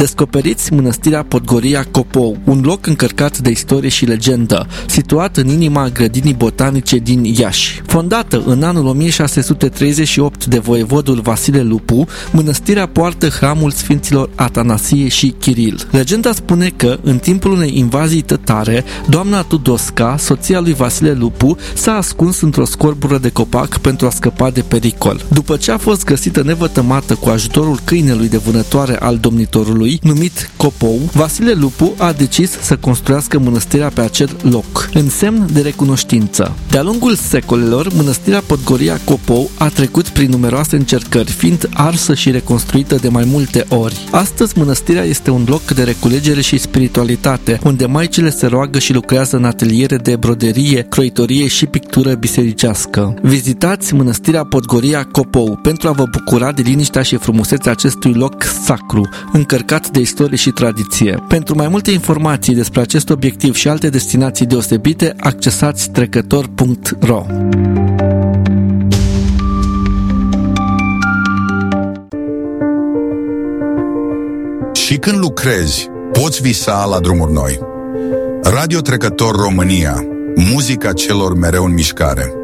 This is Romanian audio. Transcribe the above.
Descoperiți mănăstirea Podgoria Copou, un loc încărcat de istorie și legendă, situat în inima grădinii botanice din Iași. Fondată în anul 1638 de voievodul Vasile Lupu, mănăstirea poartă hramul sfinților Atanasie și Chiril. Legenda spune că, în timpul unei invazii tătare, doamna Tudosca, soția lui Vasile Lupu, s-a ascuns într-o scorbură de copac pentru a scăpa de pericol. După ce a fost găsită nevătămată cu ajutorul câinelui de vânătoare al domnitorului, numit Copou, Vasile Lupu a decis să construiască mănăstirea pe acel loc, în semn de recunoștință. De-a lungul secolelor, mănăstirea Podgoria Copou a trecut prin numeroase încercări, fiind arsă și reconstruită de mai multe ori. Astăzi, mănăstirea este un loc de reculegere și spiritualitate, unde maicile se roagă și lucrează în ateliere de broderie, croitorie și pictură bisericească. Vizitați mănăstirea Podgoria Copou pentru a vă bucura de liniștea și frumusețea acestui loc sacru, încărcat de istorie și tradiție. Pentru mai multe informații despre acest obiectiv și alte destinații deosebite, accesați trecător.ro. Și când lucrezi, poți visa la drumuri noi. Radio Trecător România, muzica celor mereu în mișcare.